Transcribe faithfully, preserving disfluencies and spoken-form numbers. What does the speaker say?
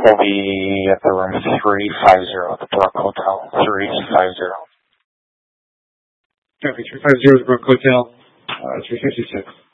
will be at the room three fifty at the Brook Hotel. three fifty. Copy, three fifty at the Brook Hotel, uh, three fifty-six.